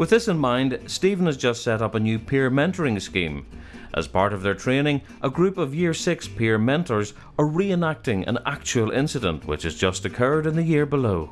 With this in mind, Stephen has just set up a new peer mentoring scheme. As part of their training, a group of Year 6 peer mentors are reenacting an actual incident which has just occurred in the year below.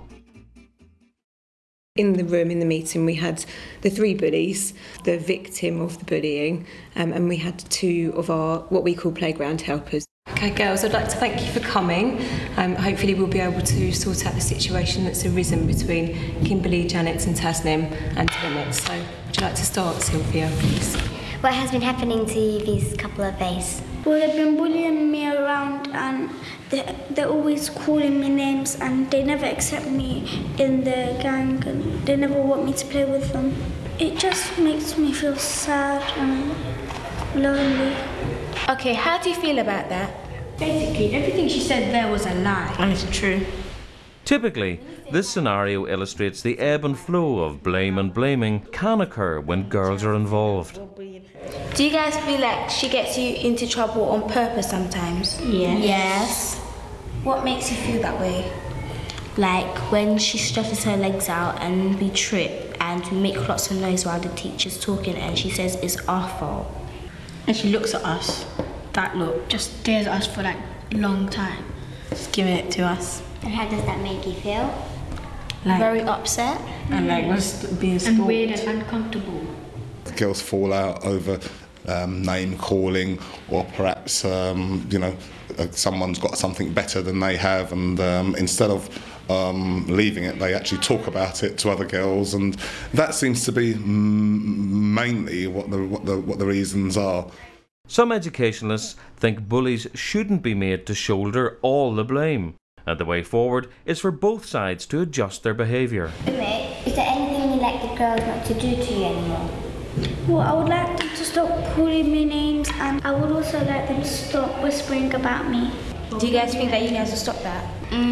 In the room, in the meeting, we had the 3 bullies, the victim of the bullying, and we had 2 of our, what we call playground helpers. Okay, girls, I'd like to thank you for coming. Hopefully we'll be able to sort out the situation that's arisen between Kimberly, Janet and Tasnim and Emmett. So, would you like to start, Sylvia, please? What has been happening to you these couple of days? Well, they've been bullying me around and they're always calling me names and they never accept me in the gang and they never want me to play with them. It just makes me feel sad and lonely. Okay, how do you feel about that? Basically, everything she said there was a lie. And it's true. Typically, this scenario illustrates the ebb and flow of blame and blaming can occur when girls are involved. Do you guys feel like she gets you into trouble on purpose sometimes? Yes. What makes you feel that way? Like when she stretches her legs out and we trip and we make lots of noise while the teacher's talking and she says it's our fault. And she looks at us, that look, just stares at us for like a long time. Just giving it to us. And how does that make you feel? Like, very upset. And like was being and stalked. weird and uncomfortable. The girls fall out over name calling, or perhaps someone's got something better than they have, and instead of leaving it, they actually talk about it to other girls, and that seems to be mainly what the reasons are. Some educationalists think bullies shouldn't be made to shoulder all the blame, and the way forward is for both sides to adjust their behaviour. Is there anything you'd like the girls not to do to you anymore? Well, I would like them to stop calling me names and I would also like them to stop whispering about me. Do you guys think that you guys will stop that?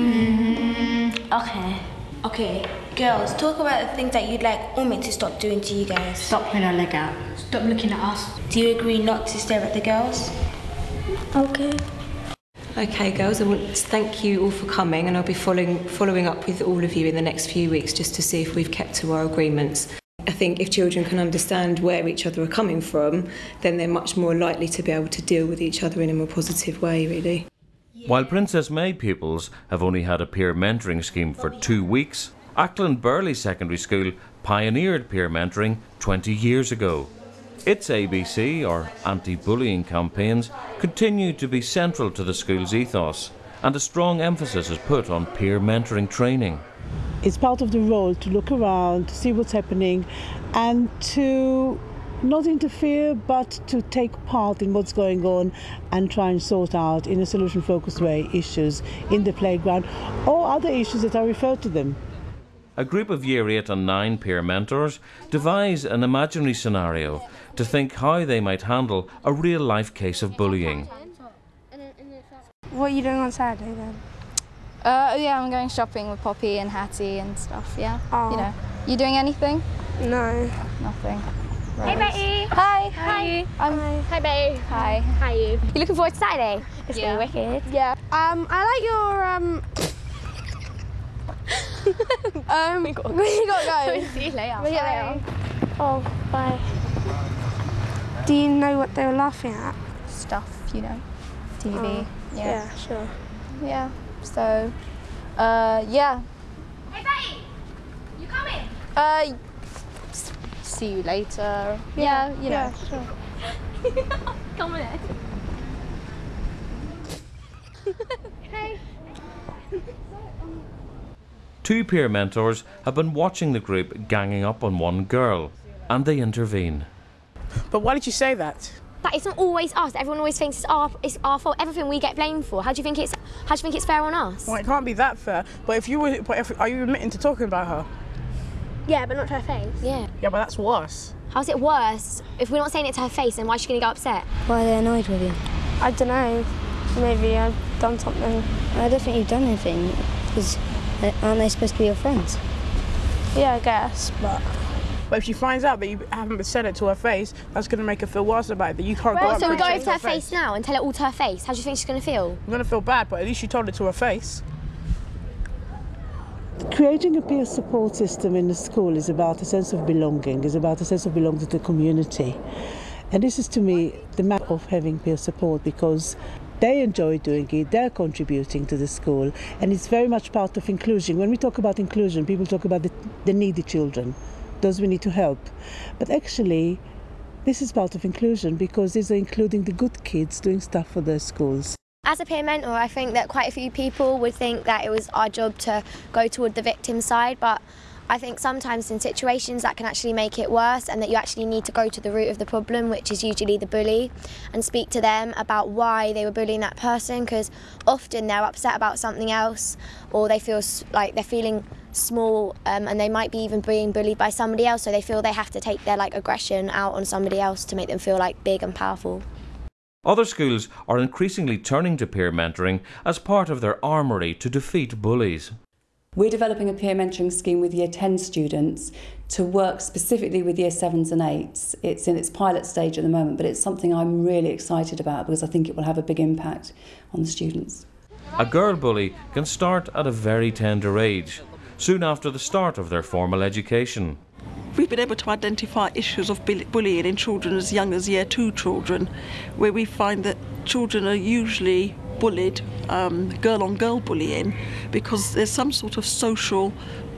Okay. Okay, girls, talk about the things that you'd like Ummi to stop doing to you guys. Stop putting her leg out. Stop looking at us. Do you agree not to stare at the girls? Okay. Okay, girls, I want to thank you all for coming, and I'll be following up with all of you in the next few weeks just to see if we've kept to our agreements. I think if children can understand where each other are coming from, then they're much more likely to be able to deal with each other in a more positive way, really. While Princess May pupils have only had a peer mentoring scheme for 2 weeks, Ackland Burley Secondary School pioneered peer mentoring 20 years ago. Its ABC, or anti-bullying campaigns, continue to be central to the school's ethos, and a strong emphasis is put on peer mentoring training. It's part of the role to look around, to see what's happening, and to not interfere, but to take part in what's going on and try and sort out, in a solution-focused way, issues in the playground or other issues that are referred to them. A group of Year 8 and 9 peer mentors devise an imaginary scenario to think how they might handle a real-life case of bullying. What are you doing on Saturday then? Yeah, I'm going shopping with Poppy and Hattie and stuff, yeah. Oh. You know. You doing anything? No. Nothing. Hey Betty! Hi! Hi! Hi Betty! Hi! How are you? You looking forward to Saturday? It's gonna be wicked. Yeah. I like your we gotta go. See you later. See you later. Oh, bye. Do you know what they were laughing at? Stuff, you know. TV. Yeah, sure. Yeah. So, yeah. Hey Betty! You coming? See you later. Yeah, you know. Yeah, sure. Come on in. Hey. 2 peer mentors have been watching the group ganging up on one girl, and they intervene. But why did you say that? But it's not always us. Everyone always thinks it's our fault. Everything we get blamed for. How do you think it's fair on us? Well, it can't be that fair. But are you admitting to talking about her? Yeah, but not to her face. Yeah. Yeah, but that's worse. How's it worse? If we're not saying it to her face, then why is she going to get upset? Why are they annoyed with you? I don't know. Maybe I've done something. I don't think you've done anything, because aren't they supposed to be your friends? Yeah, I guess, but... But if she finds out that you haven't said it to her face, that's going to make her feel worse about it, that you can't go up So we and go say over to her face now and tell it all to her face. How do you think she's going to feel? I'm going to feel bad, but at least you told it to her face. Creating a peer support system in the school is about a sense of belonging, is about a sense of belonging to the community. And this is, to me, the matter of having peer support, because they enjoy doing it, they're contributing to the school, and it's very much part of inclusion. When we talk about inclusion, people talk about the needy children, those we need to help. But actually, this is part of inclusion, because these are including the good kids doing stuff for their schools. As a peer mentor, I think that quite a few people would think that it was our job to go toward the victim side, but I think sometimes in situations that can actually make it worse, and that you actually need to go to the root of the problem, which is usually the bully, and speak to them about why they were bullying that person, because often they're upset about something else, or they feel like they're feeling small, and they might be even being bullied by somebody else, so they feel they have to take their aggression out on somebody else to make them feel big and powerful. Other schools are increasingly turning to peer mentoring as part of their armoury to defeat bullies. We're developing a peer mentoring scheme with Year 10 students to work specifically with Year 7s and 8s. It's in its pilot stage at the moment, but it's something I'm really excited about because I think it will have a big impact on the students. A girl bully can start at a very tender age, soon after the start of their formal education. We've been able to identify issues of bullying in children as young as Year 2 children, where we find that children are usually bullied, girl-on-girl bullying, because there's some sort of social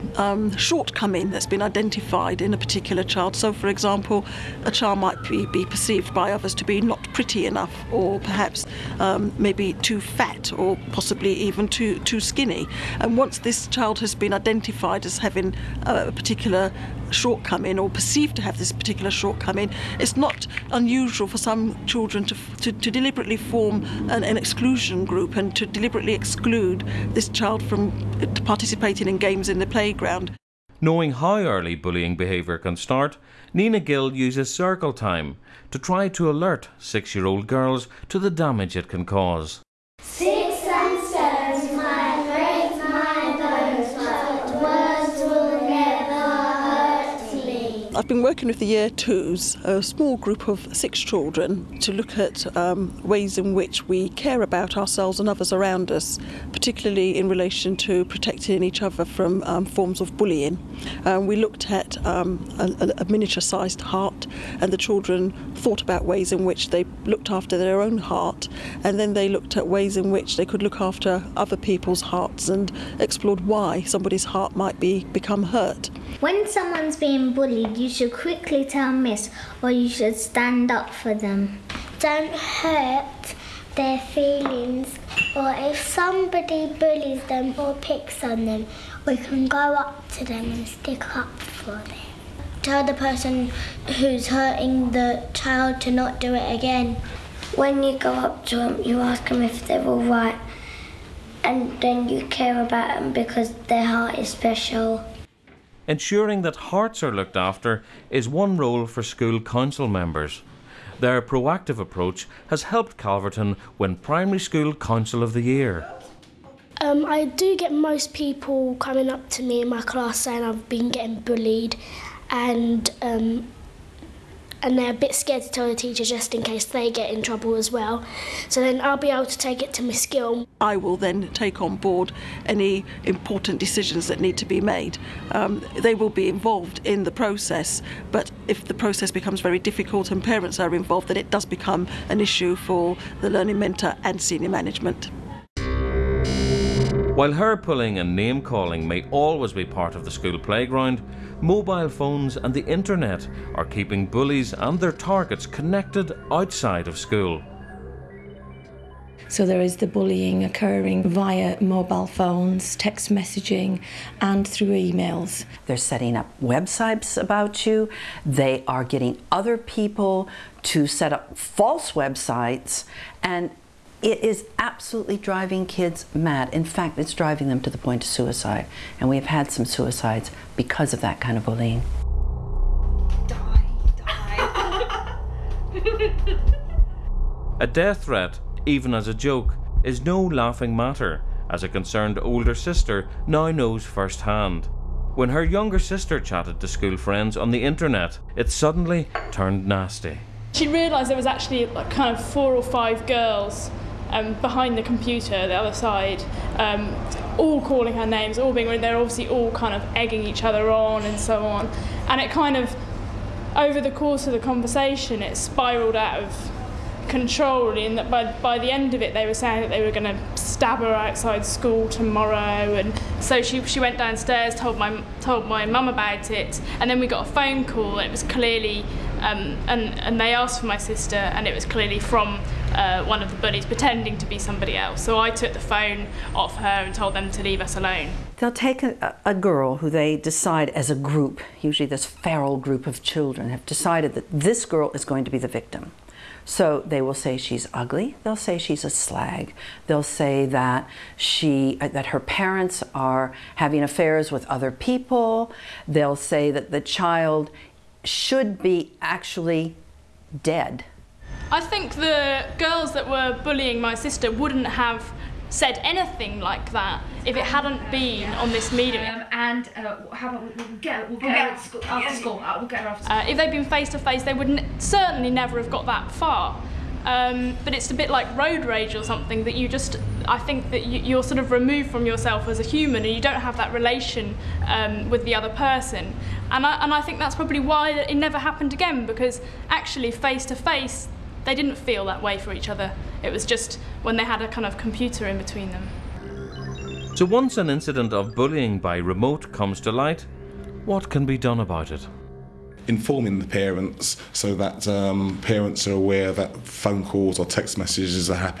shortcoming that's been identified in a particular child. So, for example, a child might be perceived by others to be not pretty enough, or perhaps maybe too fat, or possibly even too skinny. And once this child has been identified as having a particular shortcoming, or perceived to have this particular shortcoming, it's not unusual for some children to deliberately form an exclusion group and to deliberately exclude this child from participating in games in the playground. Knowing how early bullying behaviour can start, Nina Gill uses circle time to try to alert 6-year-old girls to the damage it can cause. 6 and stones might break my bones, but words will never hurt me. I've been working with the Year 2s, a small group of 6 children, to look at ways in which we care about ourselves and others around us, particularly in relation to protecting each other from forms of bullying. We looked at a miniature-sized heart, and the children thought about ways in which they looked after their own heart, and then they looked at ways in which they could look after other people's hearts and explored why somebody's heart might become hurt. When someone's being bullied, you should quickly tell Miss, or you should stand up for them. Don't hurt their feelings, or if somebody bullies them or picks on them, we can go up to them and stick up for them. Tell the person who's hurting the child to not do it again. When you go up to them, you ask them if they're all right, and then you care about them because their heart is special. Ensuring that hearts are looked after is one role for school council members. Their proactive approach has helped Calverton win Primary School Council of the Year. I do get most people coming up to me in my class saying I've been getting bullied, and they're a bit scared to tell the teacher just in case they get in trouble as well. So then I'll be able to take it to Miss Gill. I will then take on board any important decisions that need to be made. They will be involved in the process, but if the process becomes very difficult and parents are involved, then it does become an issue for the learning mentor and senior management. While hair pulling and name calling may always be part of the school playground, mobile phones and the internet are keeping bullies and their targets connected outside of school. So there is the bullying occurring via mobile phones, text messaging, and through emails. They're setting up websites about you. They are getting other people to set up false websites, and it is absolutely driving kids mad. In fact, it's driving them to the point of suicide. And we have had some suicides because of that kind of bullying. A death threat, even as a joke, is no laughing matter, as a concerned older sister now knows firsthand. When her younger sister chatted to school friends on the internet, it suddenly turned nasty. She realised there was actually kind of 4 or 5 girls behind the computer, the other side, all calling her names, all being rude. They're obviously all kind of egging each other on and so on. And it kind of, over the course of the conversation, it spiralled out of control, really, and that by the end of it they were saying that they were going to stab her outside school tomorrow. And so she went downstairs, told my mum about it, and then we got a phone call, and it was clearly and they asked for my sister, and it was clearly from one of the bullies pretending to be somebody else. So I took the phone off her and told them to leave us alone. They'll take a girl who they decide as a group, usually this feral group of children, have decided that this girl is going to be the victim. So they will say she's ugly, they'll say she's a slag, they'll say that that her parents are having affairs with other people, they'll say that the child should be actually dead. I think the girls that were bullying my sister wouldn't have said anything like that if it hadn't been on this medium. How about we'll get her after school. We'll get her after school. If they'd been face to face, they would certainly never have got that far. But it's a bit like road rage or something, that I think that you're sort of removed from yourself as a human, and you don't have that relation with the other person. And I think that's probably why it never happened again, because actually face to face, they didn't feel that way for each other. It was just when they had a kind of computer in between them. So once an incident of bullying by remote comes to light, what can be done about it? Informing the parents so that parents are aware that phone calls or text messages are happening.